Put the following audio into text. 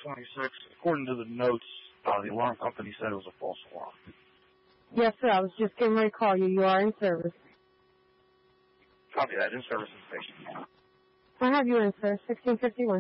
1226. According to the notes, the alarm company said it was a false alarm. Yes, sir. I was just getting ready to call you. You are in service. Copy that. In service station. I have you in, sir. 1651.